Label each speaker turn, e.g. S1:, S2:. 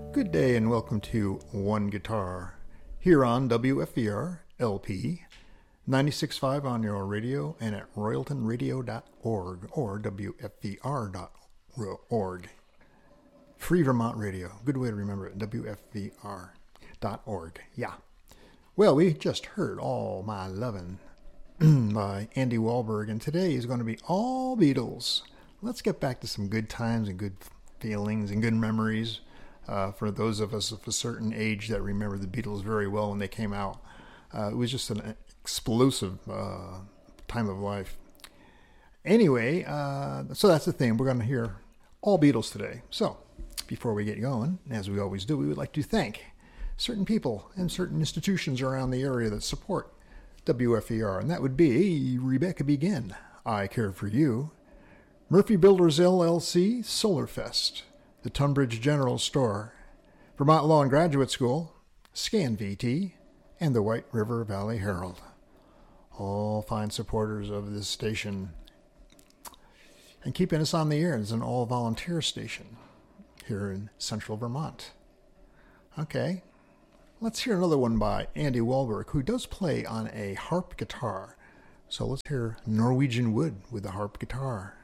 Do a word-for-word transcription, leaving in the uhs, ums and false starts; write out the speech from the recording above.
S1: Good day and welcome to One Guitar here on W F V R L P ninety-six point five on your radio and at royalton radio dot org or W F V R dot org. Free Vermont Radio. Good way to remember it. W F V R dot org. Yeah. Well, we just heard All My Lovin' by Andy Wahlberg, and today is going to be all Beatles. Let's get back to some good times and good feelings and good memories. Uh, for those of us of a certain age that remember the Beatles very well when they came out. Uh, it was just an explosive uh, time of life. Anyway, uh, so that's the thing. We're going to hear all Beatles today. So, before we get going, as we always do, we would like to thank certain people and certain institutions around the area that support W F V R. And that would be Rebecca Begin, I Care For You, Murphy Builders L L C, Solarfest, the Tunbridge General Store, Vermont Law and Graduate School, Scan V T, and the White River Valley Herald. All fine supporters of this station and keeping us on the air as an all-volunteer station here in central Vermont. Okay, let's hear another one by Andy Wahlberg, who does play on a harp guitar. So let's hear Norwegian Wood with the harp guitar.